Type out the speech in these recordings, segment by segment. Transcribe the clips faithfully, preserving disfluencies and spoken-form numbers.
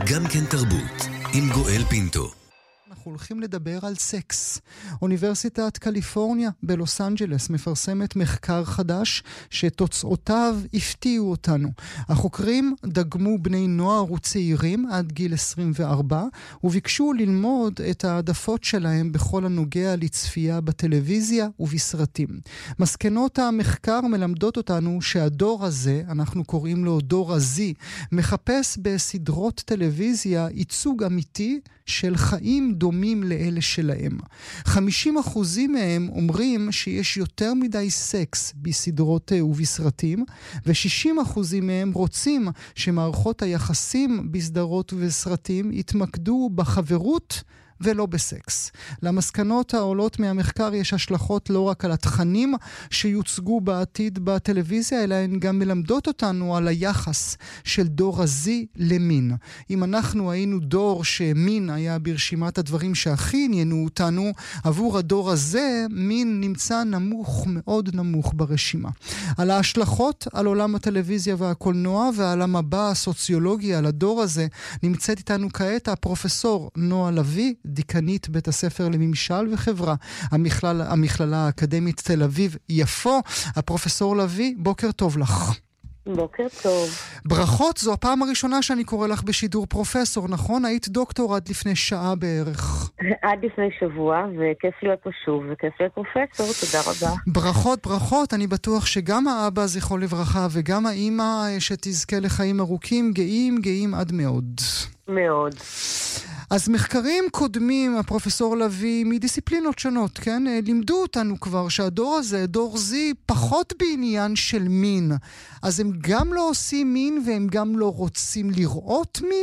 גם כן תרבות, עם גואל פינטו. אנחנו הולכים לדבר על סקס. אוניברסיטת קליפורניה בלוס אנג'לס מפרסמת מחקר חדש שתוצאותיו הפתיעו אותנו. החוקרים דגמו בני נוער וצעירים עד גיל עשרים וארבע וביקשו ללמוד את העדפות שלהם בכל הנוגע לצפייה בטלוויזיה ובסרטים. מסקנות המחקר מלמדות אותנו שהדור הזה, אנחנו קוראים לו דור הזי, מחפש בסדרות טלוויזיה ייצוג אמיתי של חיים דומים לאלה שלהם. חמישים אחוזים מהם אומרים שיש יותר מדי סקס בסדרות ובסרטים, ו-שישים אחוזים מהם רוצים שמערכות היחסים בסדרות ובסרטים יתמקדו בחברות ולא בסקס. למסקנות העולות מהמחקר יש השלכות לא רק על התכנים שיוצגו בעתיד בטלוויזיה, אלא הן גם מלמדות אותנו על היחס של דור הזי למין. אם אנחנו היינו דור שמין היה ברשימת הדברים שהכי עניינו אותנו, עבור הדור הזה מין נמצא נמוך, מאוד נמוך ברשימה. על ההשלכות על עולם הטלוויזיה והקולנוע ועל המבע הסוציולוגי על הדור הזה נמצאת איתנו כעת הפרופסור נועה לוי, דיקנית בית הספר לממשל וחברה, המכלל, המכללה האקדמית תל אביב יפו. הפרופסור לוי, בוקר טוב לך. בוקר טוב. ברכות, זו הפעם הראשונה שאני קורא לך בשידור פרופסור, נכון? היית דוקטור עד לפני שעה בערך. עד לפני שבוע, וכיף להיות פה שוב, וכיף להיות פרופסור, תודה רבה. ברכות, ברכות, אני בטוח שגם האבא זכרו לברכה, וגם האמא שתזכה לחיים ארוכים, גאים, גאים עד מאוד. מאוד. אז מחקרים קודמים, הפרופסור לוי, מדיסציפלינות שונות, כן? לימדו אותנו כבר שהדור הזה, דור זי, פחות בעניין של מין. אז הם גם לא עושים מין והם גם לא רוצים לראות מין?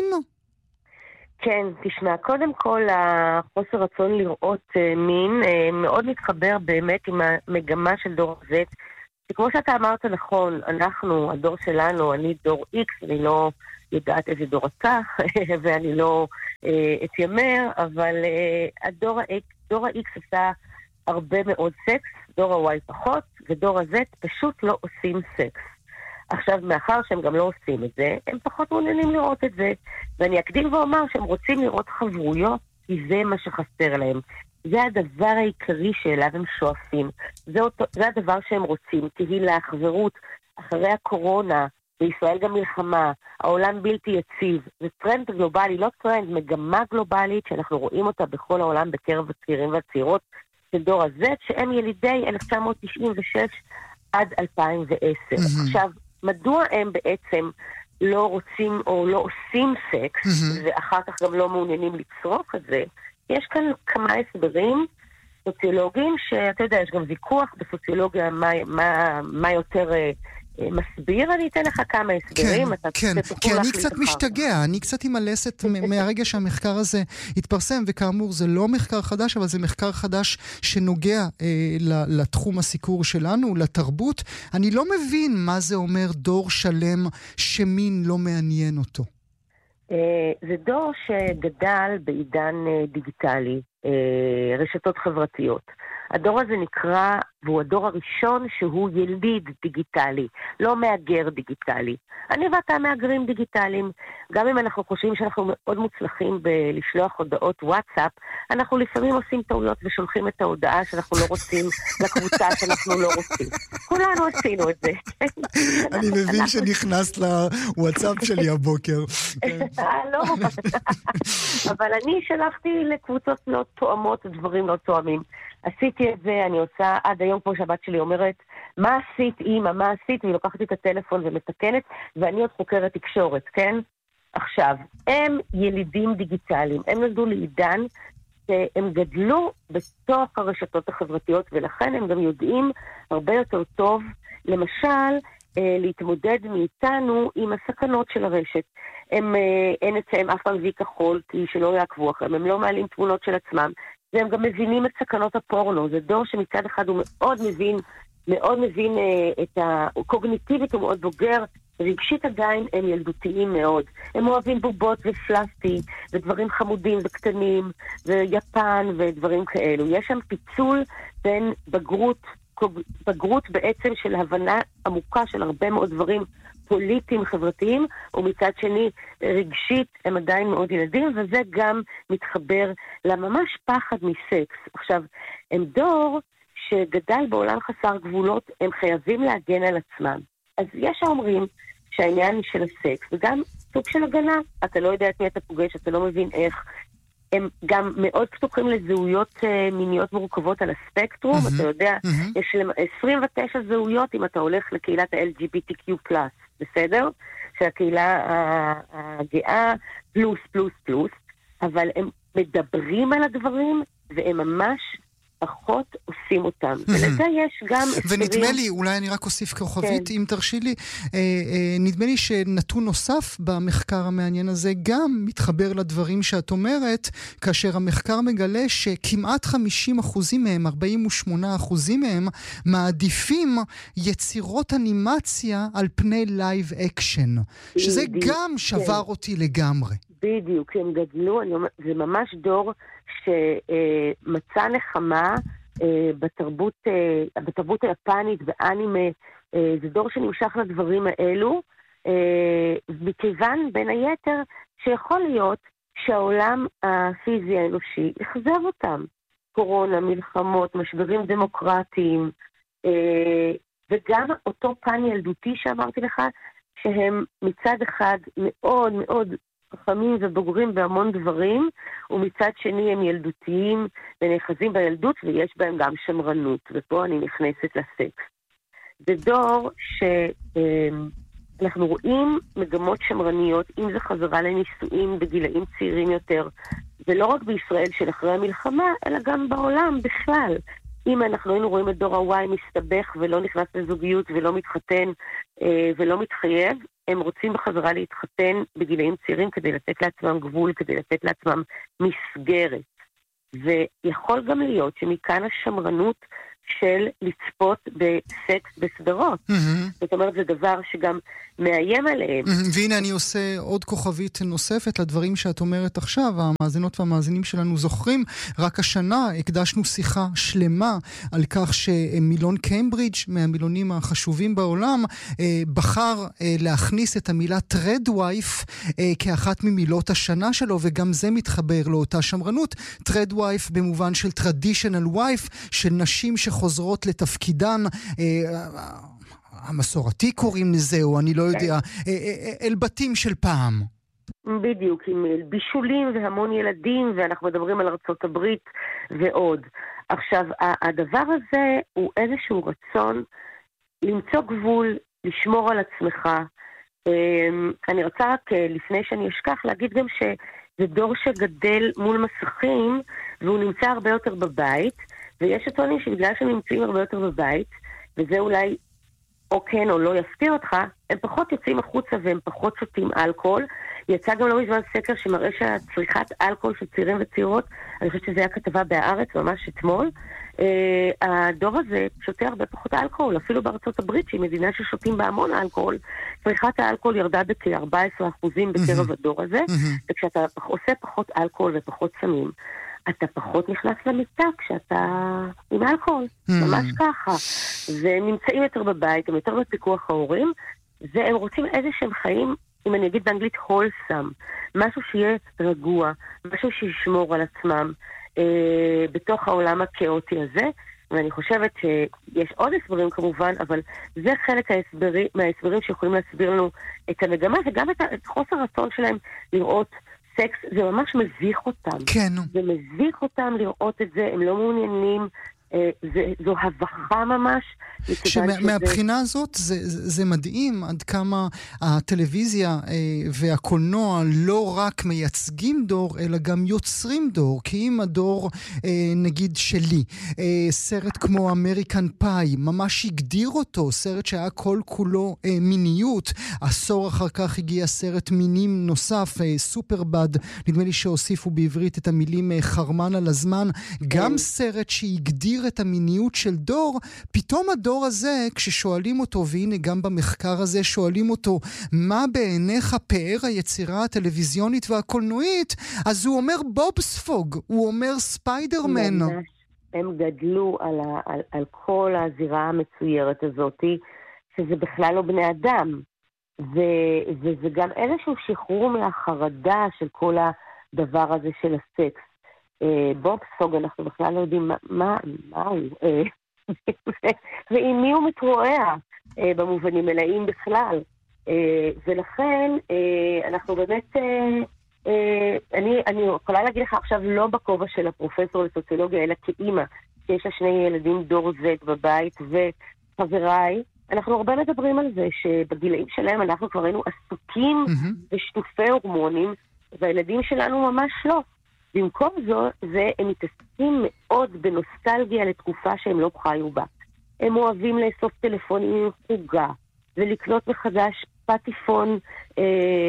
כן, תשמע, קודם כל החוסר רצון לראות מין מאוד מתחבר באמת עם המגמה של דור זה. שכמו שאתה אמרת נכון, אנחנו, הדור שלנו, אני דור X, אני לא יודעת איזה דור אתה, ואני לא אה, אתיימר, אבל אה, הדור, דור ה-X עשה הרבה מאוד סקס, דור ה-Y פחות, ודור ה-Z פשוט לא עושים סקס. עכשיו, מאחר שהם גם לא עושים את זה, הם פחות מעוניינים לראות את זה. ואני אקדים ואומר שהם רוצים לראות חברויות, כי זה מה שחסר להם. זה הדבר העיקרי שאליו הם שואפים. זה, אותו, זה הדבר שהם רוצים, קהילה, חברות, אחרי הקורונה, בישראל גם מלחמה, העולם בלתי יציב, זה טרנד גלובלי, לא טרנד, מגמה גלובלית שאנחנו רואים אותה בכל העולם בקרב הצעירים והצעירות של דור הזה, שהם ילידי אלף תשע מאות תשעים ושש עד אלפיים ועשר. Mm-hmm. עכשיו, מדוע הם בעצם לא רוצים או לא עושים סקס, mm-hmm. ואחר כך גם לא מעוניינים לצרוך את זה? יש כאן כמה הסברים סוציולוגיים, שאתה יודע, יש גם ויכוח בסוציולוגיה מה, מה, מה יותר מסביר, אני אתן לך כמה הסברים. כן, כן, כי אני קצת משתגע, אני קצת אימלסת מהרגע שהמחקר הזה התפרסם, וכאמור זה לא מחקר חדש, אבל זה מחקר חדש שנוגע אה, לתחום הסיקור שלנו, לתרבות. אני לא מבין מה זה אומר דור שלם שמין לא מעניין אותו. זה דור שגדל בעידן דיגיטלי, רשתות חברתיות. הדור הזה נקרא, והוא הדור הראשון שהוא יליד דיגיטלי, לא מאגר דיגיטלי. אני ואתה מאגרים דיגיטליים. גם אם אנחנו חושבים שאנחנו מאוד מוצלחים בלשלוח הודעות וואטסאפ, אנחנו לפעמים עושים טעויות ושולחים את ההודעה שאנחנו לא רוצים לקבוצה שאנחנו לא רוצים. כולנו עשינו את זה. אני מבין שנכנסת לוואטסאפ שלי הבוקר. לא, אבל אני שלחתי לקבוצות לא תואמות, דברים לא תואמים. עשיתי את זה, אני עושה עד היום כמו שהבת שלי אומרת, מה עשית אמא, מה עשית? והיא לוקחת את הטלפון ומתקנת, ואני עוד חוקרת תקשורת, כן? עכשיו, הם ילידים דיגיטליים, הם נולדו לעידן שהם גדלו בתוך הרשתות החברתיות, ולכן הם גם יודעים הרבה יותר טוב, למשל, להתמודד מאיתנו עם הסכנות של הרשת. הם, אין אצלם אף פעם וי כחול, כי שלא יעקבו אחריהם, הם לא מעלים תמונות של עצמם, והם גם מבינים את סכנות הפורנו. זה דור שמצד אחד הוא מאוד מבין, מאוד מבין אה, את הקוגניטיבית, הוא מאוד בוגר, רגשית עדיין הם ילדותיים מאוד. הם אוהבים בובות ופלסטי, ודברים חמודים וקטנים, ויפן ודברים כאלו. יש שם פיצול בין בגרות בגרות בעצם של הבנה עמוקה של הרבה מאוד דברים פוליטיים, חברתיים, ומצד שני רגשית הם עדיין מאוד ילדים, וזה גם מתחבר לממש פחד מסקס. עכשיו, הם דור שגדל בעולם חסר גבולות, הם חייבים להגן על עצמם. אז יש האומרים שהעניין של הסקס, וגם סוג של הגנה, אתה לא יודע את מי אתה פוגש, אתה לא מבין איך, הם גם מאוד פתוחים לזהויות uh, מיניות מורכבות על הספקטרום, mm-hmm. אתה יודע, mm-hmm. יש עשרים ותשע זהויות אם אתה הולך לקהילת ה-אל ג'י בי טי קיו פלאס, בסדר? שהקהילה הגאה פלוס פלוס פלוס, אבל הם מדברים על הדברים, והם ממש פחות עושים אותם. ולזה יש גם... ונדמה לי, אולי אני רק אוסיף כוכבית, אם תרשי לי, נדמה לי שנתון נוסף במחקר המעניין הזה גם מתחבר לדברים שאת אומרת, כאשר המחקר מגלה שכמעט חמישים אחוזים מהם, ארבעים ושמונה אחוזים מהם, מעדיפים יצירות אנימציה על פני לייב אקשן. שזה גם שבר אותי לגמרי. בדיוק, הם גדלו, זה ממש דור שמצא נחמה בתרבות, בתרבות היפנית, באנימה, זה דור שנמשך לדברים האלו, מכיוון בין היתר שיכול להיות שהעולם הפיזי האנושי יחזב אותם. קורונה, מלחמות, משברים דמוקרטיים, וגם אותו פן ילדותי שאמרתי לך, שהם מצד אחד מאוד מאוד חכמים ובוגרים בהמון דברים, ומצד שני הם ילדותיים ונאחזים בילדות, ויש בהם גם שמרנות, ופה אני נכנסת לסקס. זה דור שאנחנו רואים מגמות שמרניות, אם זה חזרה לנישואים בגילאים צעירים יותר, ולא רק בישראל של אחרי המלחמה, אלא גם בעולם בכלל. אם אנחנו היינו רואים את דור הוואי מסתבך ולא נכנס לזוגיות ולא מתחתן אה, ולא מתחייב, הם רוצים בחזרה להתחתן בגילאים צעירים כדי לתת לעצמם גבול, כדי לתת לעצמם מסגרת. ויכול גם להיות שמכאן השמרנות של לצפות בסקס בסדרות. Mm-hmm. זאת אומרת, זה דבר שגם מאיים עליהם. Mm-hmm. והנה אני עושה עוד כוכבית נוספת לדברים שאת אומרת עכשיו. המאזינות והמאזינים שלנו זוכרים, רק השנה הקדשנו שיחה שלמה על כך שמילון קיימברידג' מהמילונים החשובים בעולם בחר להכניס את המילה טרדווייף כאחת ממילות השנה שלו, וגם זה מתחבר לאותה שמרנות. טרדווייף במובן של traditional wife, של נשים ש חוזרות לתפקידן, המסורתי קוראים לזה, או אני לא יודע, אל בתים של פעם. בדיוק, עם בישולים והמון ילדים, ואנחנו מדברים על ארצות הברית ועוד. עכשיו, הדבר הזה הוא איזשהו רצון למצוא גבול, לשמור על עצמך. אני רוצה רק, לפני שאני אשכח, להגיד גם שזה דור שגדל מול מסכים, והוא נמצא הרבה יותר בבית, ויש הטוענים שבגלל שהם נמצאים הרבה יותר בבית, וזה אולי או כן או לא יפתיע אותך, הם פחות יוצאים החוצה והם פחות שותים אלכוהול. יצא גם לא מזמן סקר שמראה שהצריכת אלכוהול של צעירים וצעירות, אני חושבת שזה היה כתבה בהארץ ממש אתמול, אה, הדור הזה שותה הרבה פחות אלכוהול, אפילו בארצות הברית, שהיא מדינה ששותים בהמון אלכוהול, צריכת האלכוהול ירדה בכ-ארבעה עשר אחוזים בקרב הדור הזה, וכשאתה עושה פחות אלכוהול ופחות סמים, אתה פחות נכנס למיטה כשאתה עם אלכוהול, ממש ככה. והם נמצאים יותר בבית, הם יותר בפיקוח ההורים, והם רוצים איזה שהם חיים, אם אני אגיד באנגלית wholesome, משהו שיהיה רגוע, משהו שישמור על עצמם אה, בתוך העולם הכאוטי הזה, ואני חושבת שיש עוד הסברים כמובן, אבל זה חלק ההסברי, מההסברים שיכולים להסביר לנו את המגמה, וגם את, את חוסר רצון שלהם לראות סקס, זה ממש מביך אותם. כן. זה מביך אותם לראות את זה, הם לא מעוניינים, זה, זו הבחה ממש. שמהבחינה הזאת זה, זה מדהים עד כמה הטלוויזיה והקולנוע לא רק מייצגים דור, אלא גם יוצרים דור. כי אם הדור, נגיד שלי, סרט כמו אמריקן פאי, ממש הגדיר אותו, סרט שהיה כל כולו מיניות. עשור אחר כך הגיע סרט מינים נוסף, סופרבד, נדמה לי שהוסיפו בעברית את המילים חרמן על הזמן. גם סרט שהגדיר את המיניות של דור, פתאום הדור הזה, כששואלים אותו, והנה גם במחקר הזה שואלים אותו, מה בעיניך פאר היצירה הטלוויזיונית והקולנועית, אז הוא אומר בובספוג, הוא אומר ספיידרמן. הם גדלו על, ה, על, על כל הזירה המצוירת הזאת, שזה בכלל לא בני אדם. ו, וזה גם איזשהו שחרור מהחרדה של כל הדבר הזה של הסקס. בוב סוג, אנחנו בכלל לא יודעים מה, מה, מה הוא, ועם מי הוא מתרועע במובנים מלאים בכלל. ולכן אנחנו באמת, אני, אני יכולה להגיד לך עכשיו לא בכובע של הפרופסור לסוציולוגיה, אלא כאימא, שיש לה שני ילדים דור Z בבית, וחבריי, אנחנו הרבה מדברים על זה שבגילאים שלהם אנחנו כבר היינו עסוקים ושטופי הורמונים, והילדים שלנו ממש לא. במקום זו, זה, הם מתעסקים מאוד בנוסטלגיה לתקופה שהם לא חיו בה. הם אוהבים לאסוף טלפונים עם חוגה, ולקנות מחדש פטיפון, אה,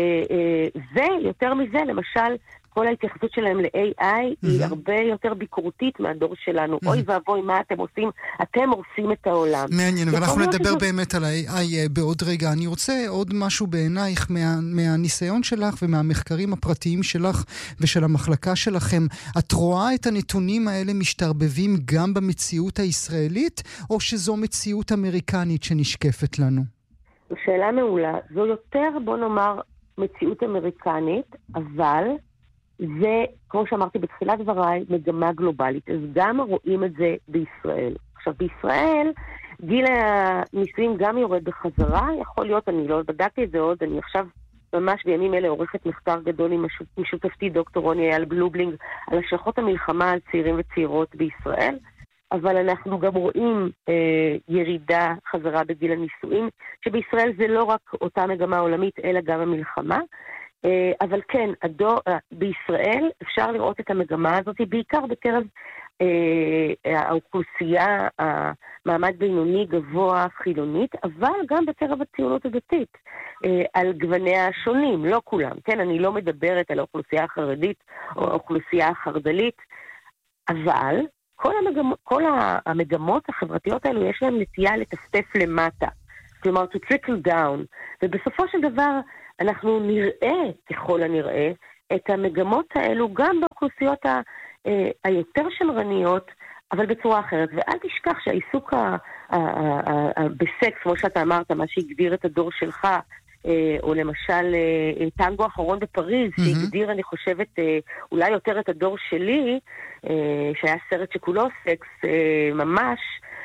אה, ויותר מזה, למשל, כל ההתייחסות שלהם ל-איי איי mm-hmm. היא הרבה יותר ביקורתית מהדור שלנו. Mm-hmm. אוי ואבוי, מה אתם עושים? אתם הורסים את העולם. מעניין, ואנחנו נדבר שזה... באמת על ה-איי איי בעוד רגע. אני רוצה עוד משהו בעינייך מה, מהניסיון שלך ומהמחקרים הפרטיים שלך ושל המחלקה שלכם. את רואה את הנתונים האלה משתרבבים גם במציאות הישראלית, או שזו מציאות אמריקנית שנשקפת לנו? זו שאלה מעולה. זו יותר, בוא נאמר, מציאות אמריקנית, אבל זה, כמו שאמרתי בתחילת דבריי, מגמה גלובלית. אז גם רואים את זה בישראל. עכשיו, בישראל, גיל הנישואים גם יורד בחזרה. יכול להיות, אני לא בדקתי את זה עוד, אני עכשיו ממש בימים אלה עורכת מחקר גדול עם שותפתי דוקטור רוני אייל בלובלינג על השלכות המלחמה על צעירים וצעירות בישראל. אבל אנחנו גם רואים אה, ירידה חזרה בגיל הנישואים, שבישראל זה לא רק אותה מגמה עולמית, אלא גם המלחמה. אה, אבל כן, הדור, אה, בישראל אפשר לראות את המגמה הזאת, בעיקר בקרב אה, האוכלוסייה, המעמד בינוני גבוה חילונית, אבל גם בקרב הציונות הדתית, אה, על גווניה השונים, לא כולם. כן, אני לא מדברת על האוכלוסייה החרדית או האוכלוסייה החרדלית, אבל כל, המגמ... כל המגמות החברתיות האלו יש להם נטייה לטפטף למטה. כלומר, to trickle down. ובסופו של דבר אנחנו נראה, ככל הנראה, את המגמות האלו גם באוכלוסיות ה... היותר שמרניות, אבל בצורה אחרת. ואל תשכח שהעיסוק ה... ה... ה... ה... בסקס, כמו שאתה אמרת, מה שהגדיר את הדור שלך, או למשל טנגו האחרון בפריז, mm-hmm. שהגדיר, אני חושבת, אולי יותר את הדור שלי, שהיה סרט שכולו סקס ממש,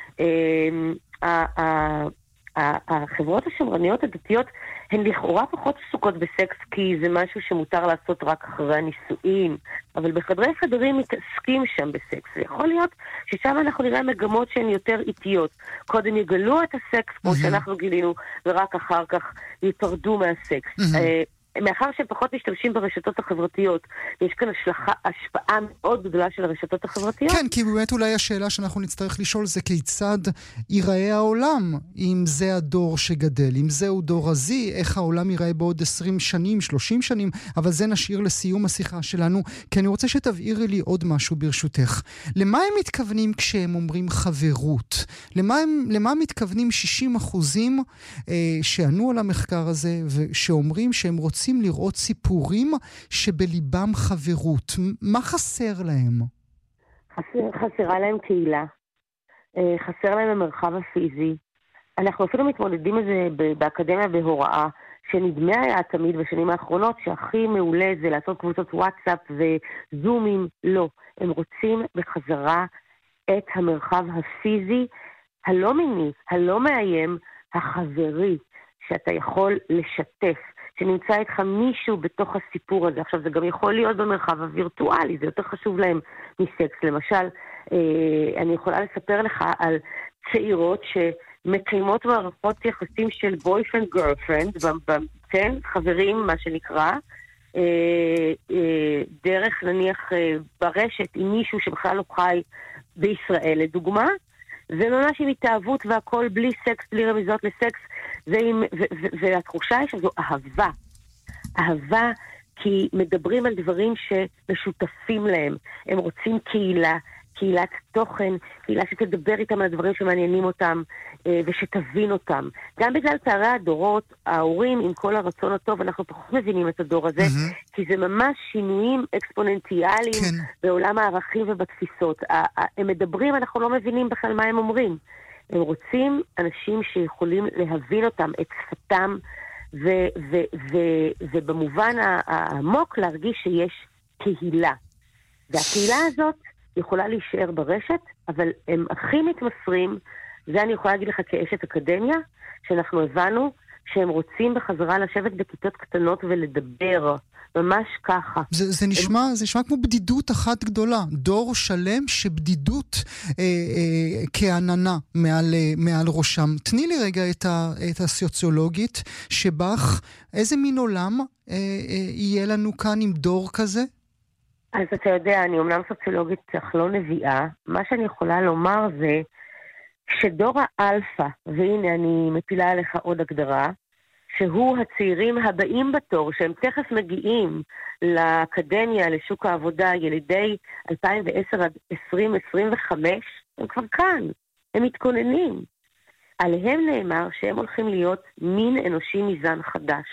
החברות השמרניות הדתיות הן לכאורה פחות עסוקות בסקס, כי זה משהו שמותר לעשות רק אחרי הנישואים, אבל בחדרי חדרים מתעסקים שם בסקס, ויכול להיות ששם אנחנו נראה מגמות שהן יותר איטיות. קודם יגלו את הסקס, כמו שאנחנו גילינו, ורק אחר כך יתרדו מהסקס. מאחר שהם פחות משתמשים ברשתות החברתיות, יש כאן השלכה, השפעה מאוד גדולה של הרשתות החברתיות. כן, כי באמת אולי השאלה שאנחנו נצטרך לשאול זה כיצד ייראה העולם, אם זה הדור שגדל, אם זהו דור הזי, איך העולם ייראה בעוד עשרים שנים, שלושים שנים, אבל זה נשאיר לסיום השיחה שלנו, כי אני רוצה שתבהירי לי עוד משהו ברשותך. למה הם מתכוונים כשהם אומרים חברות? למה, הם, למה מתכוונים שישים אחוזים אה, שענו על המחקר הזה ושאומרים שהם רוצים רוצים לראות סיפורים שבליבם חברות? מה חסר להם? חסר, חסרה להם קהילה. חסר להם המרחב הפיזי. אנחנו אפילו מתמודדים עם זה באקדמיה בהוראה, שנדמה היה תמיד בשנים האחרונות שהכי מעולה זה לעשות קבוצות וואטסאפ וזומים. לא. הם רוצים בחזרה את המרחב הפיזי, הלא מיני, הלא מאיים, החברי, שאתה יכול לשתף. שנמצא איתך מישהו בתוך הסיפור הזה. עכשיו, זה גם יכול להיות במרחב הווירטואלי, זה יותר חשוב להם מסקס. למשל, אה, אני יכולה לספר לך על צעירות שמקיימות מערכות יחסים של boyfriend girlfriend, כן, חברים, מה שנקרא, אה, אה, דרך נניח אה, ברשת עם מישהו שבכלל לא חי בישראל, לדוגמה, וממש עם התאהבות והכל בלי סקס, בלי רמיזות לסקס, ועם, ו, ו, והתחושה היא שזו אהבה. אהבה כי מדברים על דברים שמשותפים להם. הם רוצים קהילה, קהילת תוכן, קהילה שתדבר איתם על הדברים שמעניינים אותם, ושתבין אותם. גם בגלל פערי הדורות, ההורים, עם כל הרצון הטוב, אנחנו פחות מבינים את הדור הזה, mm-hmm. כי זה ממש שינויים אקספוננציאליים כן. בעולם הערכים ובתפיסות. הם מדברים, אנחנו לא מבינים בכלל מה הם אומרים. הם רוצים אנשים שיכולים להבין אותם, את שפתם, ו- ו- ו- ובמובן העמוק להרגיש שיש קהילה. והקהילה הזאת יכולה להישאר ברשת, אבל הם הכי מתמסרים, זה אני יכולה להגיד לך כאשת אקדמיה, שאנחנו הבנו שהם רוצים בחזרה לשבת בכיתות קטנות ולדבר, ממש ככה. זה, זה, נשמע, הם... זה נשמע כמו בדידות אחת גדולה, דור שלם שבדידות אה, אה, כעננה מעל, אה, מעל ראשם. תני לי רגע את, ה, את הסוציולוגית שבך, איזה מין עולם אה, אה, יהיה לנו כאן עם דור כזה? אז אתה יודע, אני אומנם סוציולוגית אך לא נביאה, מה שאני יכולה לומר זה, שדור האלפא, והנה אני מפילה עליך עוד הגדרה, שהוא הצעירים הבאים בתור, שהם תכף מגיעים לאקדמיה, לשוק העבודה, ילידי אלפיים ועשר עד עשרים עשרים וחמש, הם כבר כאן, הם מתכוננים. עליהם נאמר שהם הולכים להיות מין אנושי מזן חדש,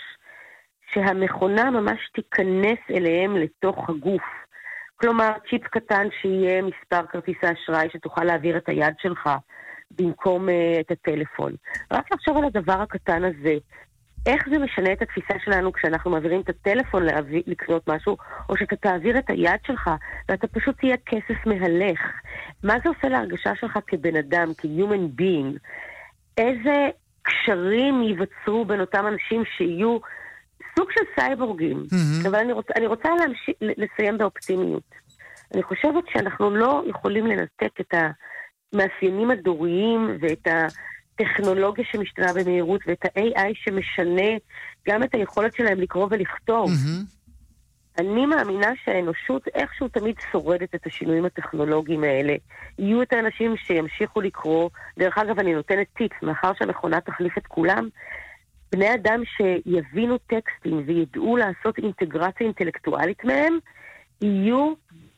שהמכונה ממש תיכנס אליהם לתוך הגוף. כלומר, צ'יפ קטן שיהיה מספר כרטיסי אשראי שתוכל להעביר את היד שלך במקום uh, את הטלפון. רק לחשוב על הדבר הקטן הזה. איך זה משנה את התפיסה שלנו כשאנחנו מעבירים את הטלפון להביא, לקנות משהו, או שאתה תעביר את היד שלך ואתה פשוט תהיה כסף מהלך. מה זה עושה להרגשה שלך כבן אדם, כ-human being? איזה קשרים ייווצרו בין אותם אנשים שיהיו סוג של סייבורגים, mm-hmm. אבל אני רוצה, אני רוצה להמשיך, לסיים באופטימיות. אני חושבת שאנחנו לא יכולים לנתק את המאפיינים הדוריים ואת הטכנולוגיה שמשתנה במהירות ואת ה-איי איי שמשנה גם את היכולת שלהם לקרוא ולכתוב. Mm-hmm. אני מאמינה שהאנושות איכשהו תמיד שורדת את השינויים הטכנולוגיים האלה. יהיו את האנשים שימשיכו לקרוא. דרך אגב, אני נותנת טיפ, מאחר שהמכונה תחליף את כולם, בני אדם שיבינו טקסטים וידעו לעשות אינטגרציה אינטלקטואלית מהם, יהיו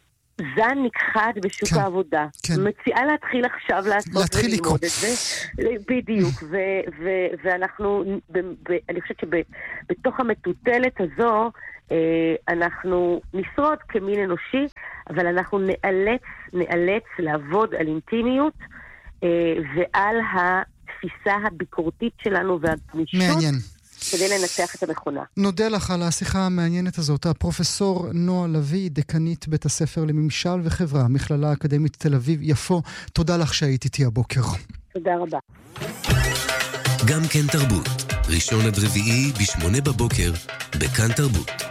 זן נכחד בשוק כן, העבודה. כן. מציעה להתחיל עכשיו לעשות וללמוד את זה. בדיוק. ו- ו- ואנחנו, ב- ב- אני חושבת שבתוך המטוטלת הזו, אנחנו נשרוד כמין אנושי, אבל אנחנו נאלץ, נאלץ לעבוד על אינטימיות ועל התפיסה הביקורתית שלנו והגמישות. מעניין. כדי לנצח את המכונה. נודה לך על השיחה המעניינת הזאת. הפרופסור נועה לוי, דקנית בית הספר לממשל וחברה, מכללה האקדמית תל אביב יפו. תודה לך שהיית איתי הבוקר. תודה רבה. גם כן תרבות. ראשון עד רביעי בשמונה בבוקר, בכאן תרבות.